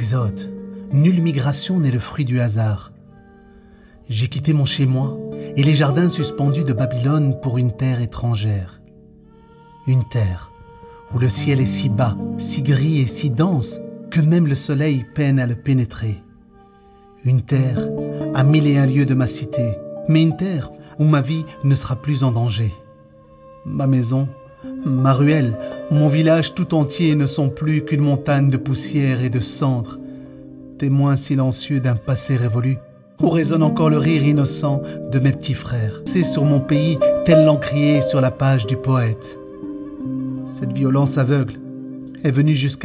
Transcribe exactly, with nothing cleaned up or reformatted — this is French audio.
Exode, nulle migration n'est le fruit du hasard. J'ai quitté mon chez-moi et les jardins suspendus de Babylone pour une terre étrangère. Une terre où le ciel est si bas, si gris et si dense que même le soleil peine à le pénétrer. Une terre à mille et un lieues de ma cité, mais une terre où ma vie ne sera plus en danger. Ma maison, ma ruelle, mon village tout entier ne sont plus qu'une montagne de poussière et de cendres, témoins silencieux d'un passé révolu, où résonne encore le rire innocent de mes petits frères. C'est sur mon pays, tel l'encrier sur la page du poète. Cette violence aveugle est venue jusqu'à